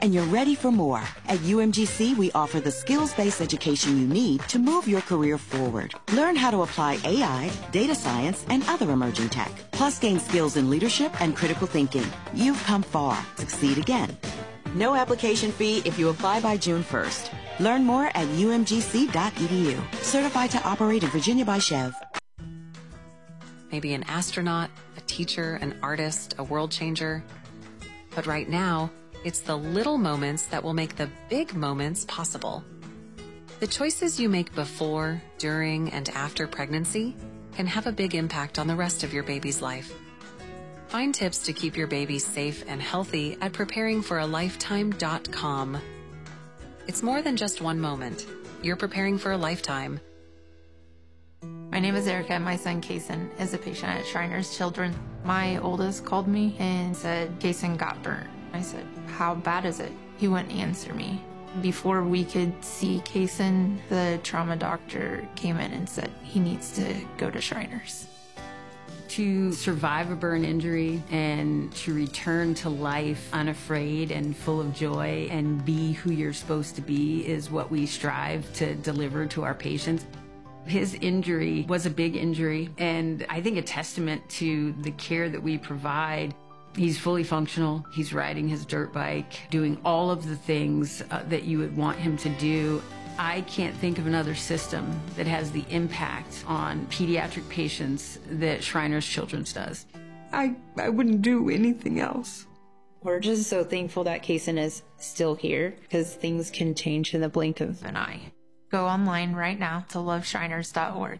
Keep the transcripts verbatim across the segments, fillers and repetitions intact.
and you're ready for more. At U M G C, we offer the skills-based education you need to move your career forward. Learn how to apply A I, data science, and other emerging tech. Plus, gain skills in leadership and critical thinking. You've come far. Succeed again. No application fee if you apply by June first. Learn more at U M G C dot E D U. Certified to operate in Virginia by Chev. Maybe an astronaut, a teacher, an artist, a world changer. But right now, it's the little moments that will make the big moments possible. The choices you make before, during, and after pregnancy can have a big impact on the rest of your baby's life. Find tips to keep your baby safe and healthy at preparing for a lifetime dot com. It's more than just one moment. You're preparing for a lifetime. My name is Erica, and my son Kason is a patient at Shriners Children. My oldest called me and said, Kason got burnt. I said, how bad is it? He wouldn't answer me. Before we could see Kason, the trauma doctor came in and said he needs to go to Shriners. To survive a burn injury and to return to life unafraid and full of joy and be who you're supposed to be is what we strive to deliver to our patients. His injury was a big injury, and I think a testament to the care that we provide. He's fully functional. He's riding his dirt bike, doing all of the things uh, that you would want him to do. I can't think of another system that has the impact on pediatric patients that Shriners Children's does. I, I wouldn't do anything else. We're just so thankful that Kason is still here, because things can change in the blink of an eye. Go online right now to love shriners dot org.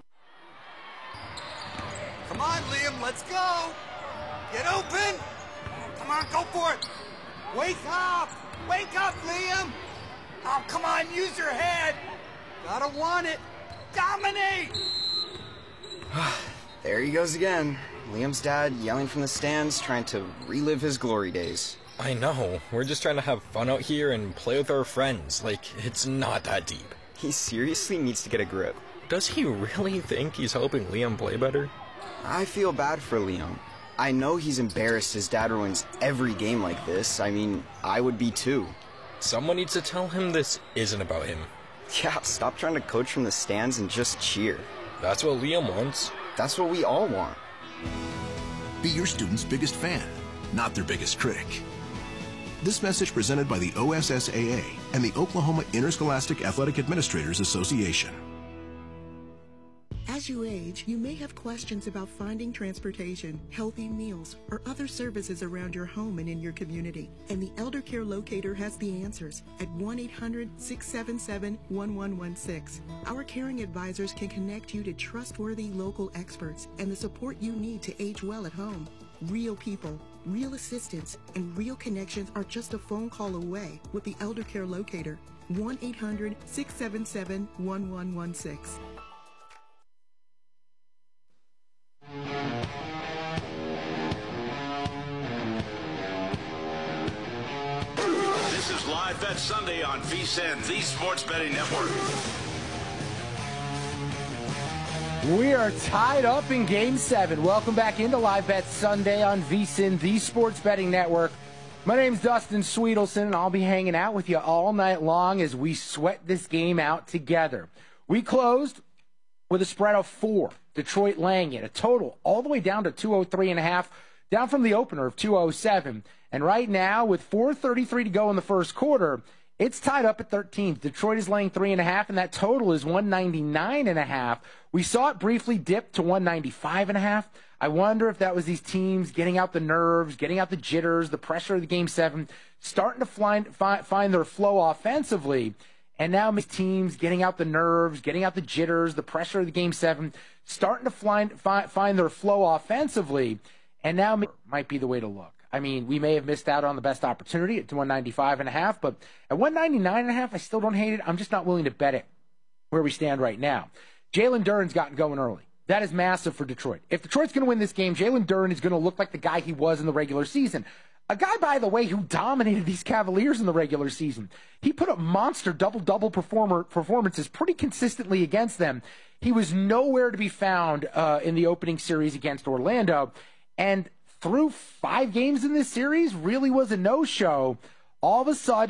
Come on, Liam, let's go! Get open! Come on, go for it! Wake up! Wake up, Liam! Oh, come on, use your head! Gotta want it! Dominate! There he goes again. Liam's dad yelling from the stands, trying to relive his glory days. I know. We're just trying to have fun out here and play with our friends. Like, it's not that deep. He seriously needs to get a grip. Does he really think he's helping Liam play better? I feel bad for Liam. I know he's embarrassed his dad ruins every game like this. I mean, I would be too. Someone needs to tell him this isn't about him. Yeah, stop trying to coach from the stands and just cheer. That's what Liam wants. That's what we all want. Be your student's biggest fan, not their biggest critic. This message presented by the O S S A A and the Oklahoma Interscholastic Athletic Administrators Association. As you age, you may have questions about finding transportation, healthy meals, or other services around your home and in your community. And the Elder Care Locator has the answers at one eight hundred, six seven seven, one one one six. Our caring advisors can connect you to trustworthy local experts and the support you need to age well at home. Real people, real assistance, and real connections are just a phone call away with the Elder Care Locator. one eight hundred, six seven seven, one one one six. This is Live Bet Sunday on V S I N, the Sports Betting Network. We are tied up in Game seven. Welcome back into Live Bet Sunday on V S I N, the Sports Betting Network. My name's Dustin Sweetelson, and I'll be hanging out with you all night long as we sweat this game out together. We closed with a spread of four. Detroit laying it, a total all the way down to two oh three and a half, down from the opener of two oh seven. And right now, with four thirty-three to go in the first quarter, it's tied up at thirteen. Detroit is laying three and a half, and that total is one ninety-nine and a half. We saw it briefly dip to one ninety-five and a half. I wonder if that was these teams getting out the nerves, getting out the jitters, the pressure of the game seven, starting to find, find, find their flow offensively. And now these teams getting out the nerves, getting out the jitters, the pressure of the game seven, starting to find, find, find their flow offensively. And now might be the way to look. I mean, we may have missed out on the best opportunity at one ninety-five and a half, but at one ninety-nine and a half, I still don't hate it. I'm just not willing to bet it where we stand right now. Jalen Duren's gotten going early. That is massive for Detroit. If Detroit's going to win this game, Jalen Duren is going to look like the guy he was in the regular season. A guy, by the way, who dominated these Cavaliers in the regular season. He put up monster double-double performer performances pretty consistently against them. He was nowhere to be found uh, in the opening series against Orlando. And through five games in this series, really was a no-show. All of a sudden,